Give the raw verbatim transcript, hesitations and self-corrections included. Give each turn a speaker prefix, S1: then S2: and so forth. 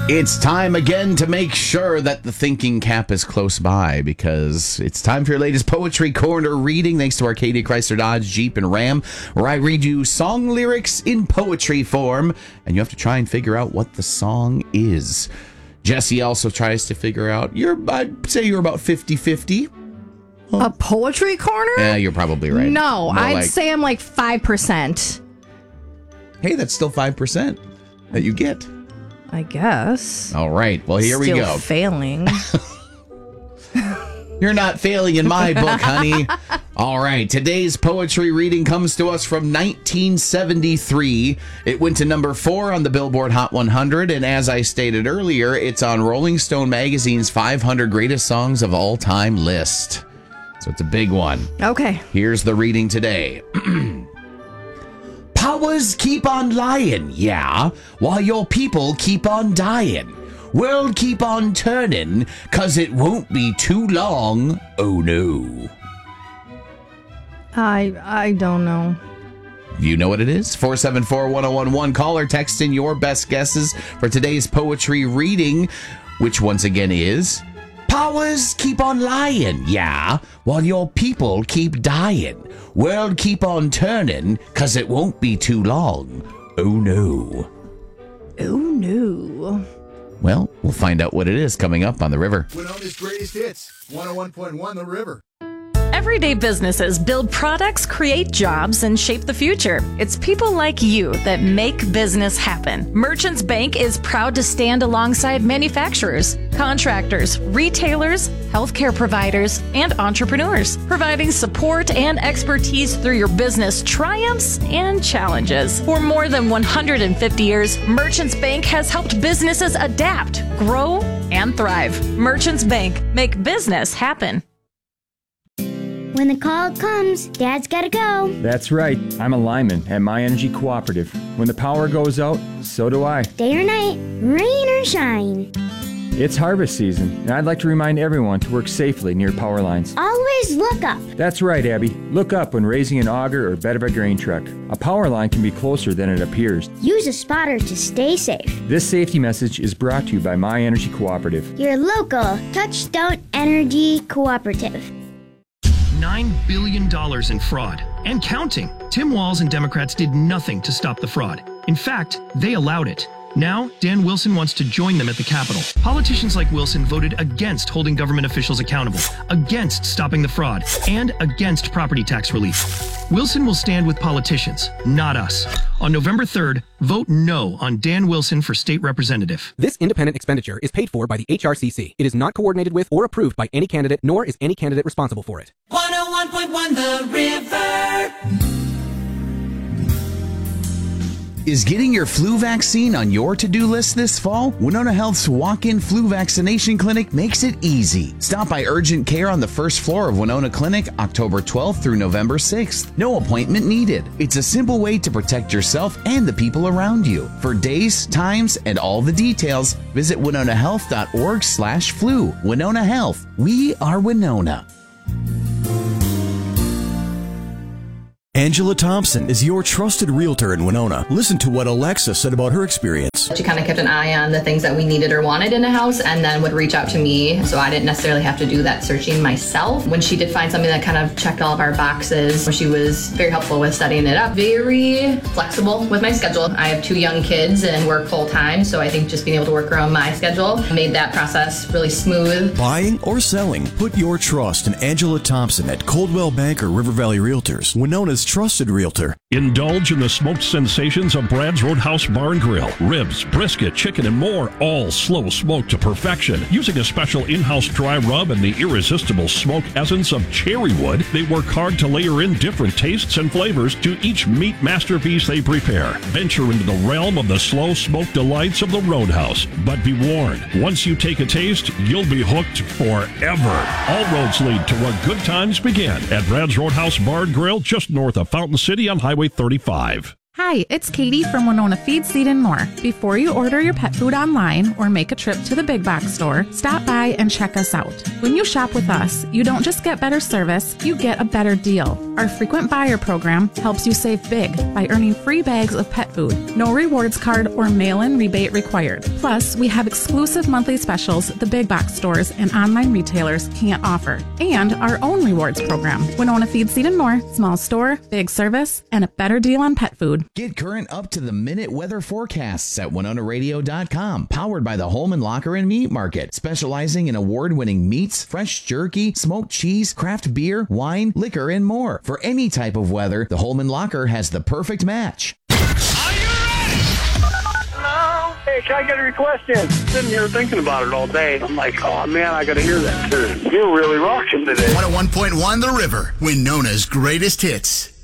S1: It's time again to make sure that the thinking cap is close by, because it's time for your latest Poetry Corner reading, thanks to Arcadia, Chrysler, Dodge, Jeep, and Ram, where I read you song lyrics in poetry form, and you have to try and figure out what the song is. Jesse also tries to figure out, you're, I'd say you're about fifty-fifty.
S2: Well, a poetry corner?
S1: Yeah, you're probably right.
S2: No,
S1: More
S2: I'd
S1: like,
S2: say I'm like five percent.
S1: Hey, that's still five percent that you get.
S2: I guess.
S1: All right. Well, here
S2: Still
S1: we go.
S2: Failing.
S1: You're not failing in my book, honey. All right. Today's poetry reading comes to us from nineteen seventy-three. It went to number four on the Billboard Hot one hundred. And as I stated earlier, it's on Rolling Stone magazine's five hundred greatest songs of all time list. So it's a big one.
S2: Okay.
S1: Here's the reading today. Powers keep on lying, yeah, while your people keep on dying. World keep on turning, 'cause it won't be too long, oh no.
S2: I I don't know.
S1: You know what it is? four seven four, one oh one one. Call or text in your best guesses for today's poetry reading, which once again is... Powers keep on lying, yeah, while your people keep dying. World keep on turning, 'cause it won't be too long. Oh no.
S2: Oh no.
S1: Well, we'll find out what it is coming up on The River.
S3: Winona's Greatest Hits, one oh one point one The River.
S4: Everyday businesses build products, create jobs, and shape the future. It's people like you that make business happen. Merchants Bank is proud to stand alongside manufacturers, contractors, retailers, healthcare providers, and entrepreneurs, providing support and expertise through your business triumphs and challenges. For more than one hundred fifty years, Merchants Bank has helped businesses adapt, grow, and thrive. Merchants Bank, make business happen.
S5: When the call comes, Dad's gotta go.
S6: That's right. I'm a lineman at My Energy Cooperative. When the power goes out, so do I.
S5: Day or night, rain or shine.
S6: It's harvest season, and I'd like to remind everyone to work safely near power lines.
S5: Always look up.
S6: That's right, Abby. Look up when raising an auger or bed of a grain truck. A power line can be closer than it appears.
S5: Use a spotter to stay safe.
S6: This safety message is brought to you by My Energy Cooperative.
S5: Your local Touchstone Energy Cooperative.
S7: nine billion dollars in fraud. And counting. Tim Walz and Democrats did nothing to stop the fraud. In fact, they allowed it. Now, Dan Wilson wants to join them at the Capitol. Politicians like Wilson voted against holding government officials accountable, against stopping the fraud, and against property tax relief. Wilson will stand with politicians, not us. On November third, vote no on Dan Wilson for state representative.
S8: This independent expenditure is paid for by the H R C C. It is not coordinated with or approved by any candidate, nor is any candidate responsible for it.
S9: one oh one point one The River.
S1: Is getting your flu vaccine on your to-do list this fall? Winona Health's walk-in flu vaccination clinic makes it easy. Stop by Urgent Care on the first floor of Winona Clinic, October twelfth through November sixth. No appointment needed. It's a simple way to protect yourself and the people around you. For days, times, and all the details, visit winona health dot org slash flu. Winona Health. We are Winona.
S10: Angela Thompson is your trusted realtor in Winona. Listen to what Alexa said about her experience.
S11: She kind of kept an eye on the things that we needed or wanted in a house and then would reach out to me, so I didn't necessarily have to do that searching myself. When she did find something that kind of checked all of our boxes, she was very helpful with setting it up. Very flexible with my schedule. I have two young kids and work full time, so I think just being able to work around my schedule made that process really smooth.
S10: Buying or selling, put your trust in Angela Thompson at Coldwell Banker River Valley Realtors, Winona's trusted realtor.
S12: Indulge in the smoked sensations of Brad's Roadhouse Bar and Grill. Ribs, brisket, chicken, and more, all slow smoked to perfection. Using a special in-house dry rub and the irresistible smoke essence of cherry wood, they work hard to layer in different tastes and flavors to each meat masterpiece they prepare. Venture into the realm of the slow smoked delights of the Roadhouse. But be warned, once you take a taste, you'll be hooked forever. All roads lead to where good times begin at Brad's Roadhouse Bar and Grill, just north of Fountain City on Highway thirty-five.
S13: Hi, Hi, it's Katie from Winona Feed, Seed and More. Before you order your pet food online or make a trip to the big box store, stop by and check us out. When you shop with us, you don't just get better service, you get a better deal. Our frequent buyer program helps you save big by earning free bags of pet food. No rewards card or mail-in rebate required. Plus, we have exclusive monthly specials the big box stores and online retailers can't offer. And our own rewards program. Winona Feed, Seed and More. Small store, big service, and a better deal on pet food.
S1: Get current up-to-the-minute weather forecasts at winona radio dot com. Powered by the Holman Locker and Meat Market, specializing in award-winning meats, fresh jerky, smoked cheese, craft beer, wine, liquor, and more. For any type of weather, the Holman Locker has the perfect match.
S14: Hey, can I get a request in? Sitting here thinking about it all day. I'm like, oh man, I gotta hear that tune. You're really rocking today.
S3: one oh one point one The River, Winona's greatest hits.